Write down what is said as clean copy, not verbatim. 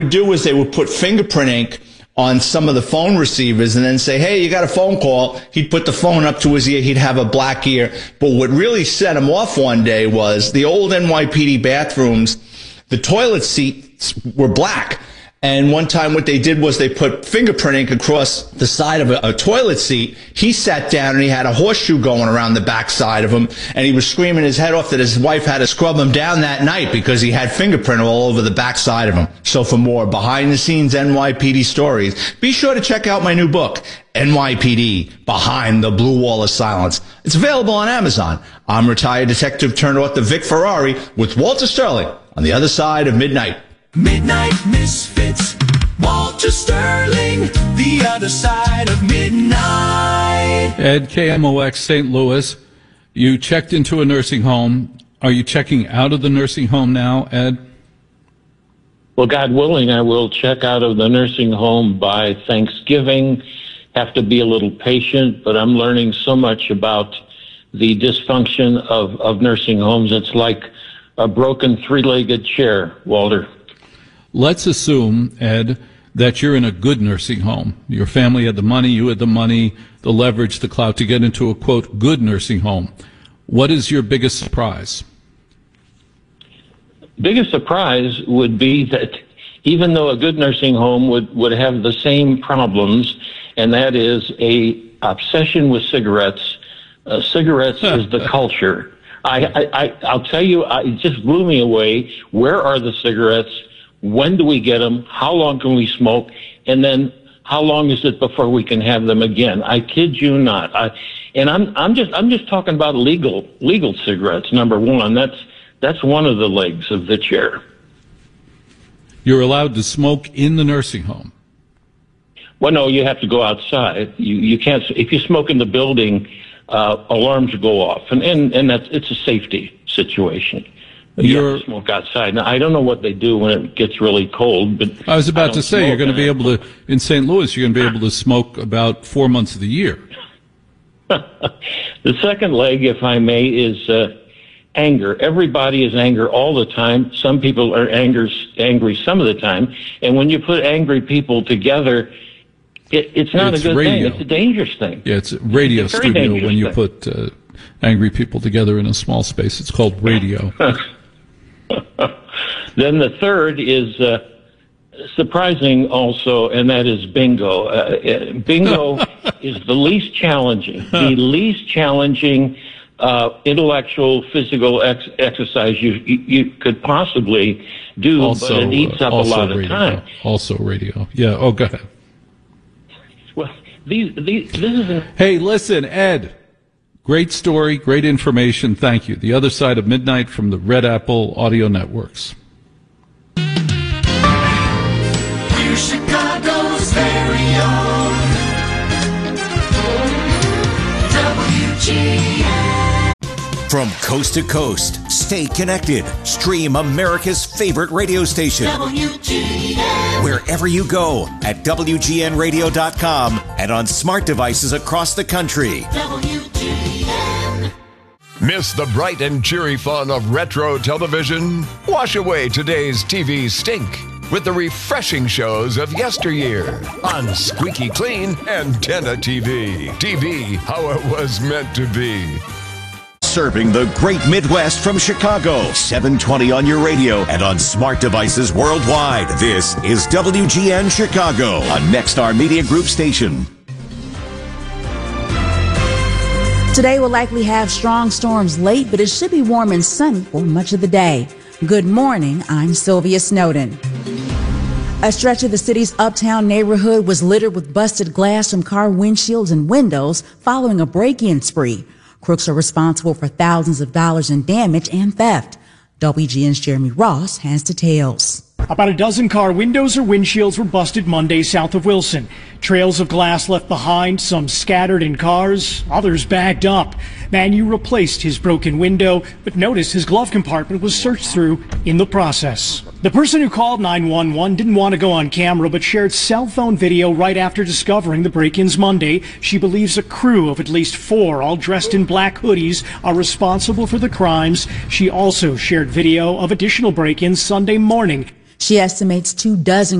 do was they would put fingerprint ink on some of the phone receivers and then say, hey, you got a phone call. He'd put the phone up to his ear. He'd have a black ear. But what really set him off one day was the old NYPD bathrooms, the toilet seats were black. And one time what they did was they put fingerprint ink across the side of a toilet seat. He sat down and he had a horseshoe going around the back side of him. And he was screaming his head off that his wife had to scrub him down that night because he had fingerprint all over the back side of him. So for more behind-the-scenes NYPD stories, be sure to check out my new book, NYPD, Behind the Blue Wall of Silence. It's available on Amazon. I'm retired detective turned author Vic Ferrari with Walter Sterling on the other side of midnight. Midnight Misfits, Walter Sterling, the other side of midnight. Ed, KMOX St. Louis, you checked into a nursing home. Are you checking out of the nursing home now, Ed? Well, God willing, I will check out of the nursing home by Thanksgiving. Have to be a little patient, but I'm learning so much about the dysfunction of nursing homes. It's like a broken three-legged chair, Walter. Let's assume, Ed, that you're in a good nursing home. Your family had the money, you had the money, the leverage, the clout to get into a, quote, good nursing home. What is your biggest surprise? Biggest surprise would be that even though a good nursing home would have the same problems, and that is a obsession with cigarettes. Cigarettes is the culture. I'll tell you, it just blew me away. Where are the cigarettes? When do we get them? How long can we smoke? And then how long is it before we can have them again? I kid you not. I'm just talking about legal cigarettes. Number one, that's one of the legs of the chair. You're allowed to smoke in the nursing home. Well, no, you have to go outside. You can't. If you smoke in the building, alarms go off, and it's a safety situation. You have to smoke outside. Now, I don't know what they do when it gets really cold, but I was about to say, you're going to be able to, in St. Louis, you're going to be able to smoke about 4 months of the year. The second leg, if I may, is anger. Everybody is angry all the time. Some people are angry some of the time. And when you put angry people together, it's not a good thing. It's a dangerous thing. Yeah, it's radio studio when you put angry people together in a small space. It's called radio. Then the third is surprising also, and that is bingo. Bingo is the least challenging, intellectual, physical exercise you could possibly do, also, but it eats up a lot of time. Also radio. Yeah, oh, go ahead. Well, this is... Hey, listen, Ed. Great story, great information. Thank you. The Other Side of Midnight from the Red Apple Audio Networks. Here's Chicago's very own WGN. From coast to coast, stay connected. Stream America's favorite radio station. WGN. Wherever you go at WGNradio.com and on smart devices across the country. WGN. Miss the bright and cheery fun of retro television? Wash away today's TV stink with the refreshing shows of yesteryear on Squeaky Clean Antenna TV. TV, how it was meant to be. Serving the great Midwest from Chicago. 720 on your radio and on smart devices worldwide. This is WGN Chicago, a Nexstar Media Group station. Today will likely have strong storms late, but it should be warm and sunny for much of the day. Good morning, I'm Sylvia Snowden. A stretch of the city's uptown neighborhood was littered with busted glass from car windshields and windows following a break-in spree. Crooks are responsible for thousands of dollars in damage and theft. WGN's Jeremy Ross has details. About a dozen car windows or windshields were busted Monday south of Wilson. Trails of glass left behind, some scattered in cars, others bagged up. Manu replaced his broken window, but noticed his glove compartment was searched through in the process. The person who called 911 didn't want to go on camera, but shared cell phone video right after discovering the break-ins Monday. She believes a crew of at least 4, all dressed in black hoodies, are responsible for the crimes. She also shared video of additional break-ins Sunday morning. She estimates 24